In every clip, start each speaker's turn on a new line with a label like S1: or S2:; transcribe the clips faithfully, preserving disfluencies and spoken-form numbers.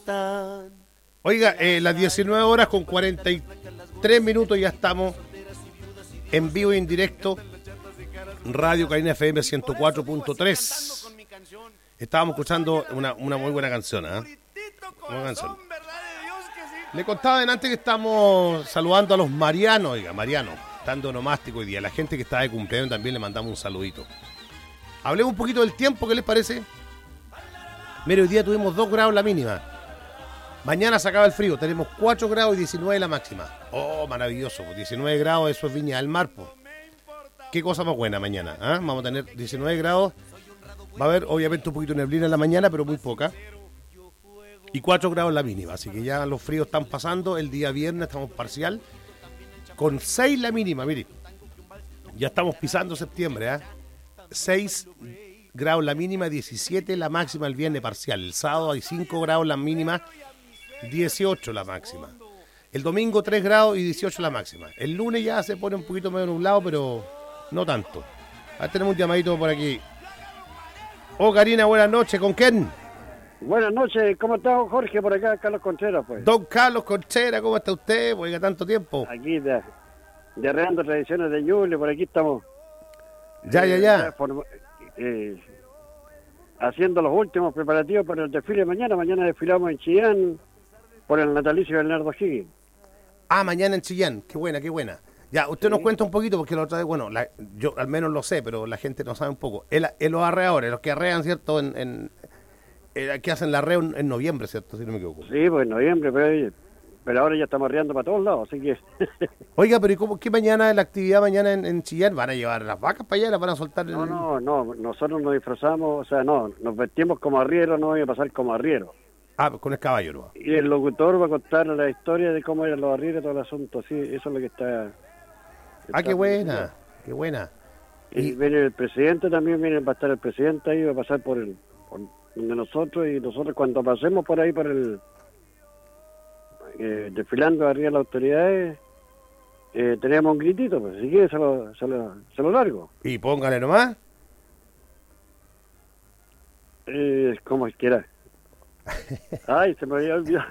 S1: están.
S2: Oiga, eh, las diecinueve horas con cuarenta y tres minutos ya estamos en vivo y en directo. Radio Cabina F M ciento cuatro punto tres. Estábamos escuchando una, una muy buena canción, ¿eh? Buena canción. Le contaba delante que estamos saludando a los Marianos, oiga, Mariano, estando nomástico hoy día. La gente que está de cumpleaños también le mandamos un saludito. Hablemos un poquito del tiempo, ¿qué les parece? Mire, hoy día tuvimos dos grados la mínima. Mañana se acaba el frío, tenemos cuatro grados y diecinueve la máxima. Oh, maravilloso, diecinueve grados, eso es Viña del Mar, po. Qué cosa más buena mañana, ¿eh? Vamos a tener diecinueve grados. Va a haber obviamente un poquito de neblina en la mañana, pero muy poca. Y cuatro grados la mínima, así que ya los fríos están pasando. El día viernes estamos parcial, con seis la mínima, mire. Ya estamos pisando septiembre, ¿eh? seis grados la mínima, diecisiete la máxima el viernes parcial. El sábado hay cinco grados la mínima, dieciocho la máxima. El domingo tres grados y dieciocho la máxima. El lunes ya se pone un poquito medio nublado, pero no tanto. Ahora tenemos un llamadito por aquí. Oh, Karina, buenas noches. ¿Con quién?
S3: Buenas noches. ¿Cómo está, don Jorge? Por acá, Carlos Contreras, pues.
S2: Don Carlos Contreras, ¿cómo está usted? Oiga, tanto tiempo.
S3: Aquí, de, de arreando tradiciones de Ñuble, por aquí estamos.
S2: Ya,
S3: eh,
S2: ya, ya.
S3: Por, eh, haciendo los últimos preparativos para el desfile de mañana. Mañana desfilamos en Chillán por el natalicio de Bernardo Higgins.
S2: Ah, mañana en Chillán. Qué buena, qué buena. Ya, usted sí. Nos cuenta un poquito, porque la otra vez, bueno, la, yo al menos lo sé, pero la gente no sabe un poco. El, el, los arreadores, los que arrean, ¿cierto? En, en, el, que hacen la arreo en, en noviembre, ¿cierto? Si no me equivoco.
S3: Sí, pues en noviembre, pero, pero ahora ya estamos arreando para todos lados, así que...
S2: Oiga, pero ¿y cómo, qué mañana, la actividad mañana en, en Chillán? ¿Van a llevar las vacas para allá? ¿Las van a soltar? En...
S3: No, no, no, nosotros nos disfrazamos, o sea, no, nos vestimos como arrieros, no voy a pasar como arrieros.
S2: Ah, con el caballo, ¿no?
S3: Y el locutor va a contar la historia de cómo eran los arrieros, todo el asunto, sí, eso es lo que está...
S2: Ah, qué buena, qué buena.
S3: Y, y viene el presidente también, viene va a estar el presidente ahí, va a pasar por el por donde nosotros, y nosotros cuando pasemos por ahí por el eh, desfilando arriba de las autoridades, eh, teníamos un gritito, pues si quiere se lo, se lo, se lo largo.
S2: Y póngale nomás.
S3: Eh, como quiera. Ay, se me había olvidado.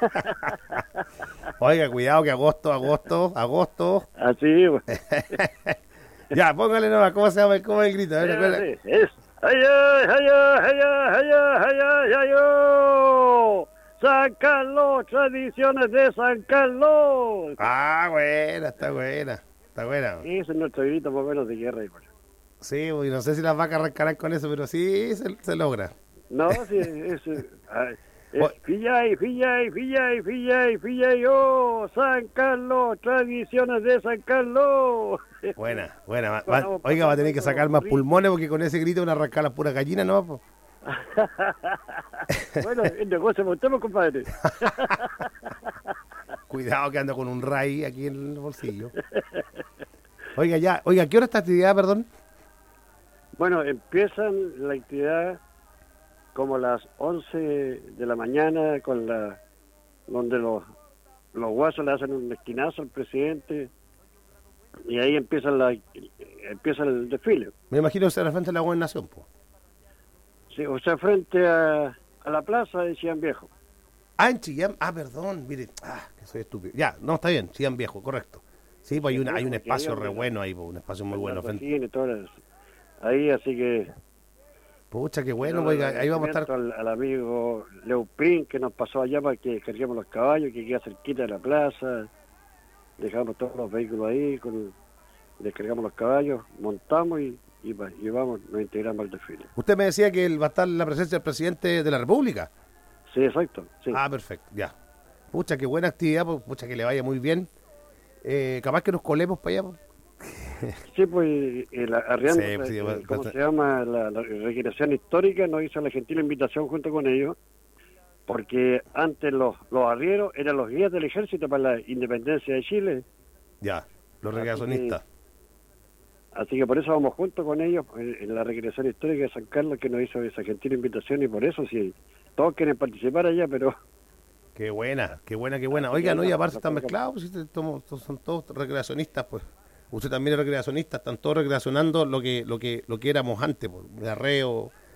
S2: Oiga, cuidado que agosto, agosto, agosto.
S3: Así, pues.
S2: Ya, póngale nomás, ¿cómo se llama? ¿Cómo es el grito? A ver,
S3: sí, sí, es. ¡Ay, ay, ay, ay, ay, ay, ay, ay, ay, San Carlos, tradiciones de San Carlos!
S2: Ah, buena, está buena, está buena.
S3: Ese es nuestro grito más o menos de guerra. Igual.
S2: Sí, y no sé si las vacas arrancarán con eso, pero sí se, se logra.
S3: No, sí, es... es Fillay, Fillay, Fillay, Fillay, Fillay, oh, San Carlos, tradiciones de San Carlos.
S2: Buena, buena. Va, va, oiga, va a tener que sacar más pulmones porque con ese grito van a arrancar las puras gallinas, ¿no? Po?
S3: Bueno, el negocio montemos, compadre.
S2: Cuidado que anda con un ray aquí en el bolsillo. Oiga, ya, oiga, ¿qué hora está actividad, perdón?
S3: Bueno, empiezan la actividad como a las once de la mañana, con la donde los, los guasos le hacen un esquinazo al presidente, y ahí empieza, la, empieza el desfile.
S2: Me imagino que será frente a la gobernación, pues.
S3: Sí, o sea, frente a, a la plaza de Chillán Viejo.
S2: Ah, en Chillán, ah, perdón, mire, ah, que soy estúpido. Ya, no, está bien, Chillán Viejo, correcto. Sí, pues hay, una, hay un espacio re bueno ahí, un espacio muy bueno.
S3: Frente. Todas, ahí, así que...
S2: Pucha, qué bueno, oiga, ahí vamos a estar...
S3: Al, al amigo Leupín, que nos pasó allá para que carguemos los caballos, que queda cerquita de la plaza, dejamos todos los vehículos ahí, con, descargamos los caballos, montamos y, y, y vamos, nos integramos al desfile.
S2: Usted me decía que va a estar la presencia del presidente de la República.
S3: Sí, exacto. Sí.
S2: Ah, perfecto, ya. Pucha, qué buena actividad, pucha, que le vaya muy bien. Eh, capaz que nos colemos para allá,
S3: Sí, pues el arriando,
S2: sí, sí,
S3: eh,
S2: pues,
S3: ¿cómo
S2: pues,
S3: se llama? La, la recreación histórica nos hizo la gentil invitación junto con ellos, porque antes los, los arrieros eran los guías del ejército para la independencia de Chile.
S2: Ya, los recreacionistas.
S3: Así que, así que por eso vamos junto con ellos en, en la recreación histórica de San Carlos, que nos hizo esa gentil invitación, y por eso sí, todos quieren participar allá, pero...
S2: Qué buena, qué buena, qué buena. Oiga, no, y aparte están mezclados, pues, son todos recreacionistas, pues. Usted también es recreacionista, están todos recreacionando lo que lo que lo que éramos antes, pues, de arreo,